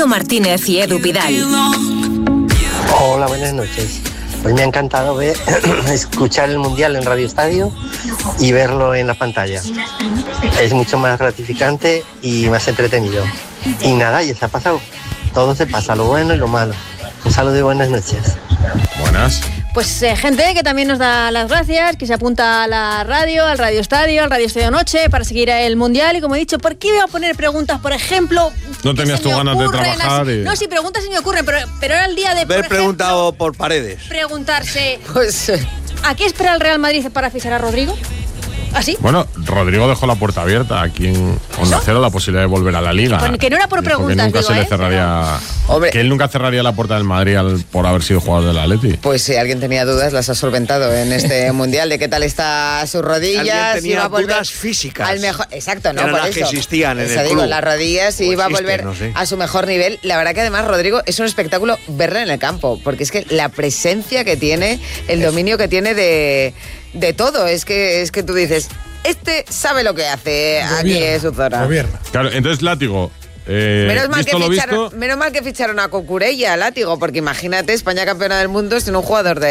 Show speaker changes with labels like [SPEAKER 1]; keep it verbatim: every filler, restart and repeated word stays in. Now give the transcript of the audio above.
[SPEAKER 1] Martínez y Edu Pidal.
[SPEAKER 2] Hola, buenas noches. Pues me ha encantado ver, escuchar el Mundial en Radio Estadio y verlo en la pantalla. Es mucho más gratificante y más entretenido. Y nada, ya se ha pasado. Todo se pasa, lo bueno y lo malo. Un saludo y buenas noches.
[SPEAKER 3] Buenas.
[SPEAKER 4] Pues eh, gente que también nos da las gracias, que se apunta a la radio, al Radio Estadio, al Radio Estadio Noche para seguir el Mundial. Y como he dicho, ¿por qué voy a poner preguntas? Por ejemplo...
[SPEAKER 3] No tenías tú ganas de trabajar
[SPEAKER 4] las...
[SPEAKER 3] y...
[SPEAKER 4] No, sí, preguntas se me ocurren, pero, pero era el día de...
[SPEAKER 5] Haber preguntado por Paredes.
[SPEAKER 4] Preguntarse... Pues... ¿A qué espera el Real Madrid para fichar a Rodrigo? ¿Así?
[SPEAKER 3] Bueno, Rodrigo dejó la puerta abierta aquí en Onda Cero, la posibilidad de volver a la Liga.
[SPEAKER 4] Pues que no era por
[SPEAKER 3] Dijo
[SPEAKER 4] preguntas,
[SPEAKER 3] que nunca
[SPEAKER 4] digo,
[SPEAKER 3] se le
[SPEAKER 4] ¿eh?
[SPEAKER 3] cerraría,
[SPEAKER 6] Hombre.
[SPEAKER 3] que él nunca cerraría la puerta del Madrid al, por haber sido jugador del Atleti.
[SPEAKER 6] Pues si alguien tenía dudas, las ha solventado en este Mundial de qué tal está sus rodillas.
[SPEAKER 5] Alguien tenía
[SPEAKER 6] si va a volver
[SPEAKER 5] dudas físicas.
[SPEAKER 6] Al mejor, exacto, ¿no?
[SPEAKER 5] Eran
[SPEAKER 6] por
[SPEAKER 5] las
[SPEAKER 6] eso.
[SPEAKER 5] que existían en
[SPEAKER 6] eso
[SPEAKER 5] el
[SPEAKER 6] digo,
[SPEAKER 5] club.
[SPEAKER 6] las rodillas y
[SPEAKER 5] O
[SPEAKER 6] iba a
[SPEAKER 5] existen,
[SPEAKER 6] volver
[SPEAKER 5] no sé.
[SPEAKER 6] a su mejor nivel. La verdad que además Rodrigo es un espectáculo verle en el campo, porque es que la presencia que tiene, el dominio que tiene de, de todo, es que, es que tú dices... Este sabe lo que hace aquí en su zona.
[SPEAKER 7] Gobierna.
[SPEAKER 3] Claro, entonces Látigo, eh,
[SPEAKER 6] Menos mal, que
[SPEAKER 3] visto lo
[SPEAKER 6] ficharon,
[SPEAKER 3] visto...
[SPEAKER 6] menos mal que ficharon a Cucurella, Látigo, porque imagínate, España campeona del mundo sin un jugador de